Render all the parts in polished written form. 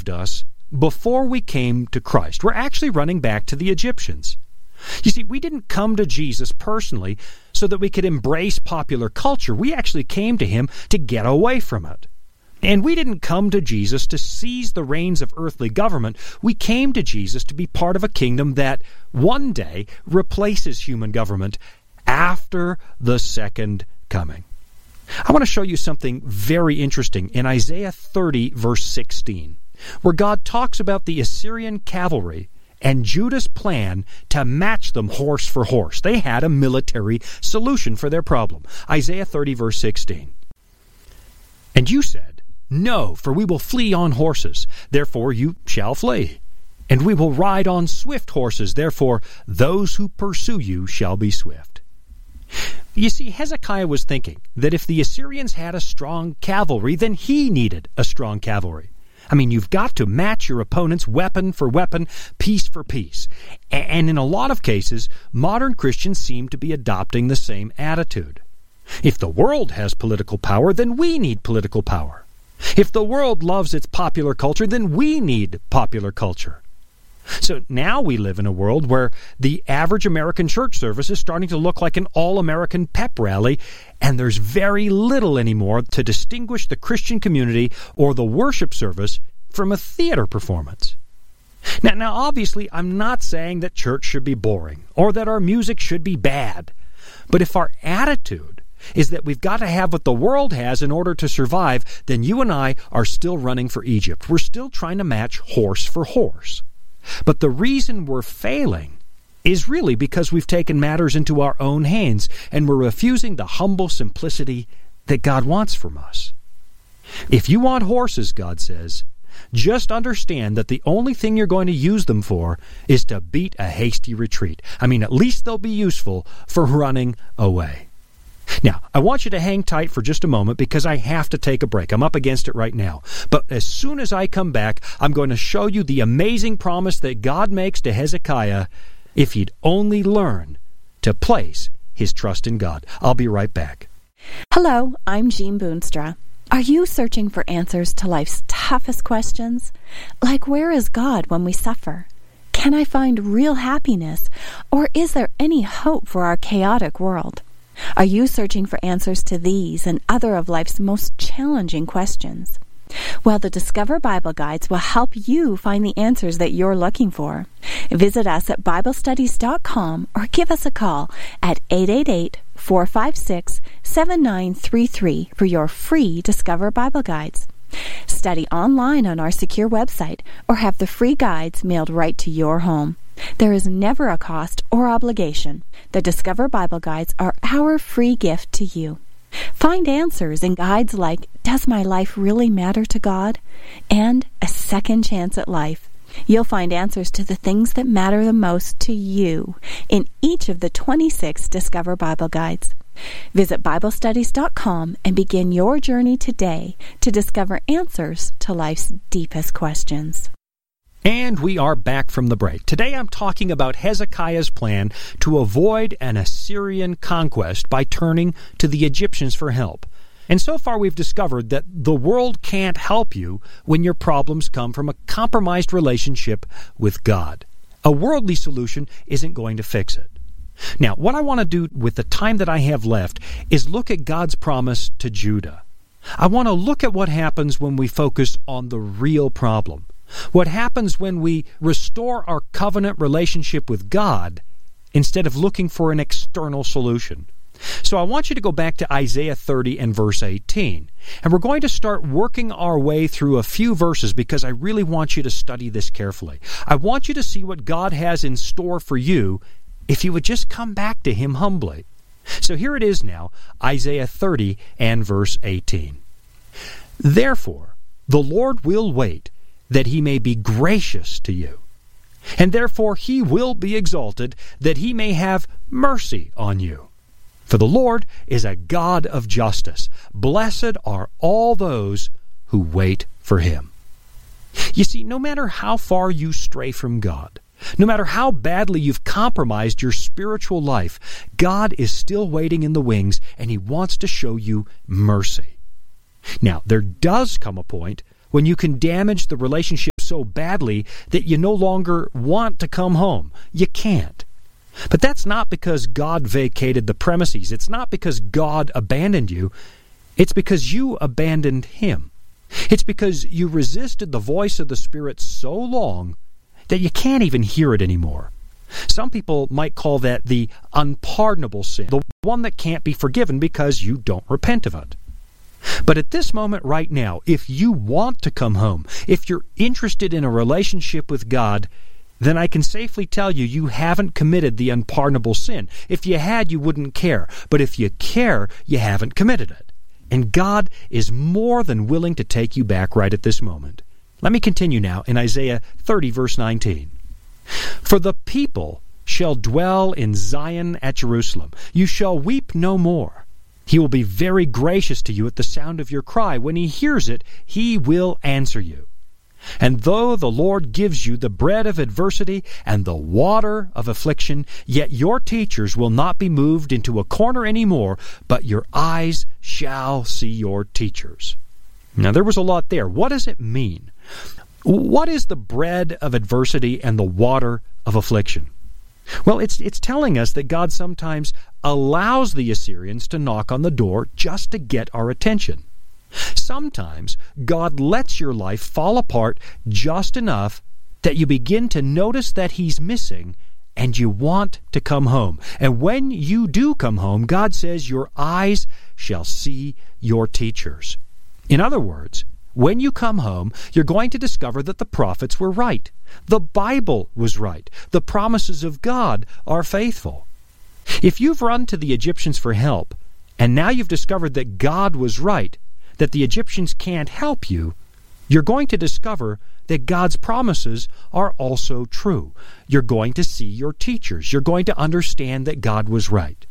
moved us before we came to Christ. We're actually running back to the Egyptians. You see, we didn't come to Jesus personally so that we could embrace popular culture. We actually came to him to get away from it. And we didn't come to Jesus to seize the reins of earthly government. We came to Jesus to be part of a kingdom that one day replaces human government after the second coming. I want to show you something very interesting in Isaiah 30, verse 16, where God talks about the Assyrian cavalry and Judah's plan to match them horse for horse. They had a military solution for their problem. Isaiah 30, verse 16. And you said, "No, for we will flee on horses, therefore you shall flee. And we will ride on swift horses, therefore those who pursue you shall be swift." You see, Hezekiah was thinking that if the Assyrians had a strong cavalry, then he needed a strong cavalry. I mean, you've got to match your opponents weapon for weapon, piece for piece. And in a lot of cases, modern Christians seem to be adopting the same attitude. If the world has political power, then we need political power. If the world loves its popular culture, then we need popular culture. So now we live in a world where the average American church service is starting to look like an all-American pep rally, and there's very little anymore to distinguish the Christian community or the worship service from a theater performance. Now, obviously, I'm not saying that church should be boring or that our music should be bad. But if our attitude is that we've got to have what the world has in order to survive, then you and I are still running for Egypt. We're still trying to match horse for horse. But the reason we're failing is really because we've taken matters into our own hands and we're refusing the humble simplicity that God wants from us. If you want horses, God says, just understand that the only thing you're going to use them for is to beat a hasty retreat. I mean, at least they'll be useful for running away. Now, I want you to hang tight for just a moment because I have to take a break. I'm up against it right now. But as soon as I come back, I'm going to show you the amazing promise that God makes to Hezekiah if he'd only learn to place his trust in God. I'll be right back. Hello, I'm Jean Boonstra. Are you searching for answers to life's toughest questions? Like, where is God when we suffer? Can I find real happiness? Or is there any hope for our chaotic world? Are you searching for answers to these and other of life's most challenging questions? Well, the Discover Bible Guides will help you find the answers that you're looking for. Visit us at BibleStudies.com or give us a call at 888-456-7933 for your free Discover Bible Guides. Study online on our secure website or have the free guides mailed right to your home. There is never a cost or obligation. The Discover Bible Guides are our free gift to you. Find answers in guides like Does My Life Really Matter to God? And A Second Chance at Life. You'll find answers to the things that matter the most to you in each of the 26 Discover Bible Guides. Visit BibleStudies.com and begin your journey today to discover answers to life's deepest questions. And we are back from the break. Today I'm talking about Hezekiah's plan to avoid an Assyrian conquest by turning to the Egyptians for help. And so far we've discovered that the world can't help you when your problems come from a compromised relationship with God. A worldly solution isn't going to fix it. Now, what I want to do with the time that I have left is look at God's promise to Judah. I want to look at what happens when we focus on the real problem. What happens when we restore our covenant relationship with God instead of looking for an external solution. So I want you to go back to Isaiah 30 and verse 18. And we're going to start working our way through a few verses because I really want you to study this carefully. I want you to see what God has in store for you if you would just come back to Him humbly. So here it is now, Isaiah 30 and verse 18. Therefore, the Lord will wait that He may be gracious to you. And therefore He will be exalted, that He may have mercy on you. For the Lord is a God of justice. Blessed are all those who wait for Him. You see, no matter how far you stray from God, no matter how badly you've compromised your spiritual life, God is still waiting in the wings, and He wants to show you mercy. Now, there does come a point when you can damage the relationships so badly that you no longer want to come home. You can't. But that's not because God vacated the premises. It's not because God abandoned you. It's because you abandoned Him. It's because you resisted the voice of the Spirit so long that you can't even hear it anymore. Some people might call that the unpardonable sin, the one that can't be forgiven because you don't repent of it. But at this moment right now, if you want to come home, if you're interested in a relationship with God, then I can safely tell you, you haven't committed the unpardonable sin. If you had, you wouldn't care. But if you care, you haven't committed it. And God is more than willing to take you back right at this moment. Let me continue now in Isaiah 30, verse 19. For the people shall dwell in Zion at Jerusalem. You shall weep no more. He will be very gracious to you at the sound of your cry. When He hears it, He will answer you. And though the Lord gives you the bread of adversity and the water of affliction, yet your teachers will not be moved into a corner any more, but your eyes shall see your teachers. Now, there was a lot there. What does it mean? What is the bread of adversity and the water of affliction? Well, it's telling us that God sometimes allows the Assyrians to knock on the door just to get our attention. Sometimes God lets your life fall apart just enough that you begin to notice that He's missing and you want to come home. And when you do come home, God says your eyes shall see your teachers. In other words, when you come home, you're going to discover that the prophets were right. The Bible was right. The promises of God are faithful. If you've run to the Egyptians for help, and now you've discovered that God was right, that the Egyptians can't help you, you're going to discover that God's promises are also true. You're going to see your teachers. You're going to understand that God was right.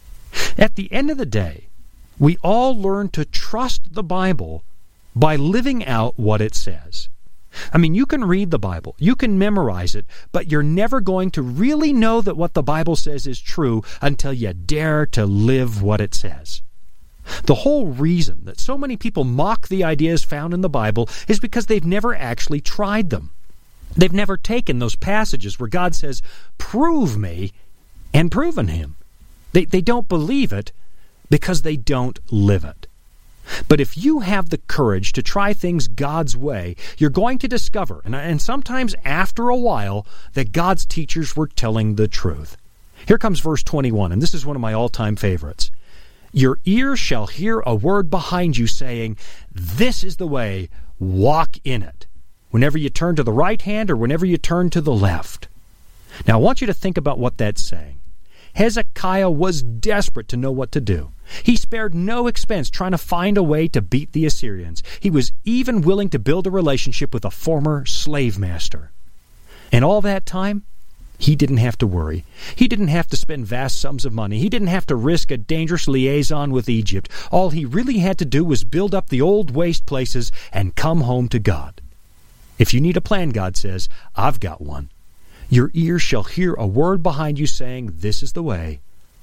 At the end of the day, we all learn to trust the Bible by living out what it says. I mean, you can read the Bible, you can memorize it, but you're never going to really know that what the Bible says is true until you dare to live what it says. The whole reason that so many people mock the ideas found in the Bible is because they've never actually tried them. They've never taken those passages where God says, "Prove me," and proven Him. They don't believe it because they don't live it. But if you have the courage to try things God's way, you're going to discover, and sometimes after a while, that God's teachers were telling the truth. Here comes verse 21, and this is one of my all-time favorites. Your ears shall hear a word behind you saying, "This is the way, walk in it," whenever you turn to the right hand or whenever you turn to the left. Now, I want you to think about what that's saying. Hezekiah was desperate to know what to do. He spared no expense trying to find a way to beat the Assyrians. He was even willing to build a relationship with a former slave master. And all that time, he didn't have to worry. He didn't have to spend vast sums of money. He didn't have to risk a dangerous liaison with Egypt. All he really had to do was build up the old waste places and come home to God. If you need a plan, God says, I've got one. Your ears shall hear a word behind you saying, "This is the way,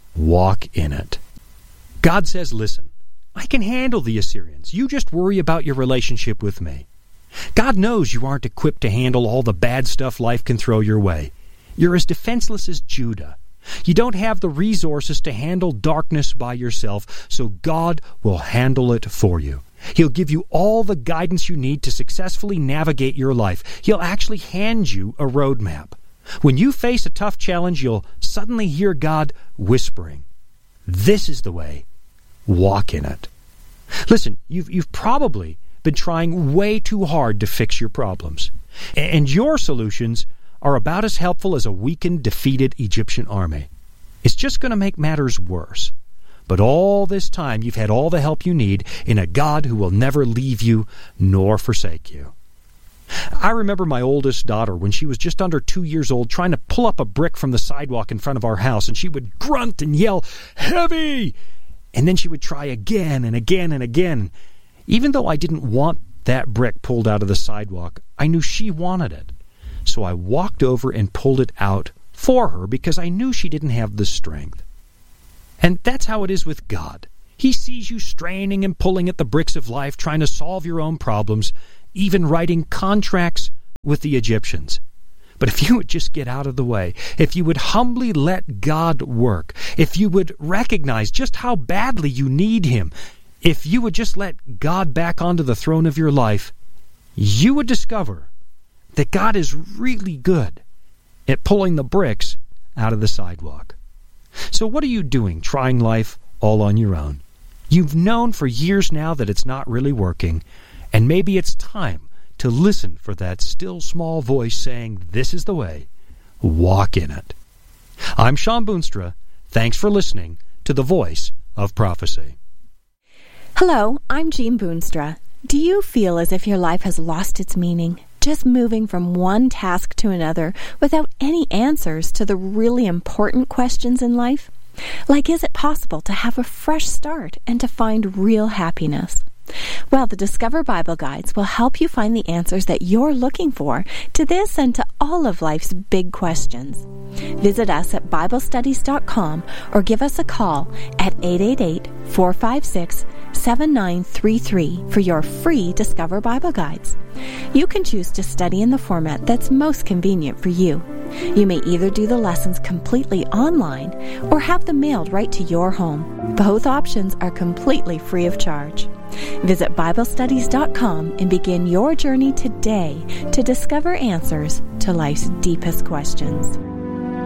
walk in it." God says, listen, I can handle the Assyrians. You just worry about your relationship with me. God knows you aren't equipped to handle all the bad stuff life can throw your way. You're as defenseless as Judah. You don't have the resources to handle darkness by yourself, so God will handle it for you. He'll give you all the guidance you need to successfully navigate your life. He'll actually hand you a roadmap. When you face a tough challenge, you'll suddenly hear God whispering, "This is the way. Walk in it." Listen, you've probably been trying way too hard to fix your problems. And your solutions are about as helpful as a weakened, defeated Egyptian army. It's just going to make matters worse. But all this time, you've had all the help you need in a God who will never leave you nor forsake you. I remember my oldest daughter, when she was just under 2 years old, trying to pull up a brick from the sidewalk in front of our house, and she would grunt and yell, "Heavy!" And then she would try again and again and again. Even though I didn't want that brick pulled out of the sidewalk, I knew she wanted it. So I walked over and pulled it out for her because I knew she didn't have the strength. And that's how it is with God. He sees you straining and pulling at the bricks of life, trying to solve your own problems, even writing contracts with the Egyptians. But if you would just get out of the way, if you would humbly let God work, if you would recognize just how badly you need Him, if you would just let God back onto the throne of your life, you would discover that God is really good at pulling the bricks out of the sidewalk. So what are you doing trying life all on your own? You've known for years now that it's not really working, and maybe it's time to listen for that still small voice saying, "This is the way. Walk in it." I'm Sean Boonstra. Thanks for listening to The Voice of Prophecy. Hello, I'm Jean Boonstra. Do you feel as if your life has lost its meaning, just moving from one task to another without any answers to the really important questions in life? Like, is it possible to have a fresh start and to find real happiness? Well, the Discover Bible Guides will help you find the answers that you're looking for to this and to all of life's big questions. Visit us at BibleStudies.com or give us a call at 888-456-7933 for your free Discover Bible Guides. You can choose to study in the format that's most convenient for you. You may either do the lessons completely online or have them mailed right to your home. Both options are completely free of charge. Visit BibleStudies.com and begin your journey today to discover answers to life's deepest questions.